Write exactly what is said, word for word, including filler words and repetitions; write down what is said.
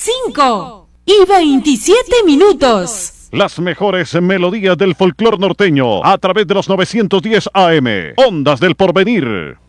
cinco y veintisiete minutos. Las mejores melodías del folclor norteño a través de los novecientos diez A M. Ondas del Porvenir.